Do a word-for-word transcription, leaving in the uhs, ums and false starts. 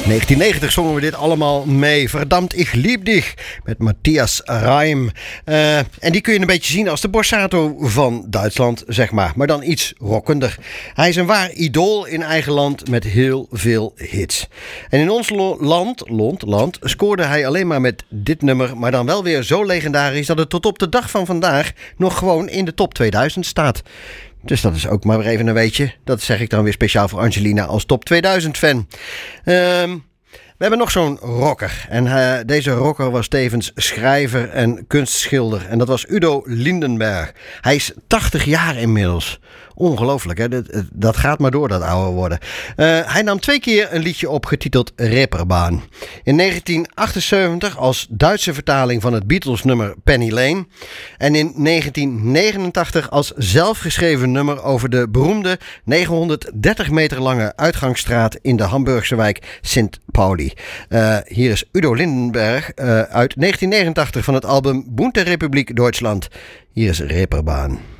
negentien negentig zongen we dit allemaal mee. Verdammt, ich lieb dich. Met Matthias Reim. Uh, en die kun je een beetje zien als de Borsato van Duitsland, zeg maar. Maar dan iets rockender. Hij is een waar idool in eigen land met heel veel hits. En in ons lo- land, land, land, scoorde hij alleen maar met dit nummer. Maar dan wel weer zo legendarisch dat het tot op de dag van vandaag nog gewoon in de top tweeduizend staat. Dus dat is ook maar weer even een weetje. Dat zeg ik dan weer speciaal voor Angelina als top tweeduizend fan. Um, we hebben nog zo'n rocker. En uh, deze rocker was tevens schrijver en kunstschilder. En dat was Udo Lindenberg. Hij is tachtig jaar inmiddels. Ongelooflijk, hè? Dat, dat gaat maar door, dat ouder worden. Uh, hij nam twee keer een liedje op getiteld Reeperbaan. In negentien achtenzeventig als Duitse vertaling van het Beatles-nummer Penny Lane. En in negentien negenentachtig als zelfgeschreven nummer over de beroemde negenhonderddertig meter lange uitgangsstraat in de Hamburgse wijk Sint Pauli. Uh, hier is Udo Lindenberg uh, uit negentien negenentachtig van het album Bunte Republik Duitsland. Hier is Reeperbaan.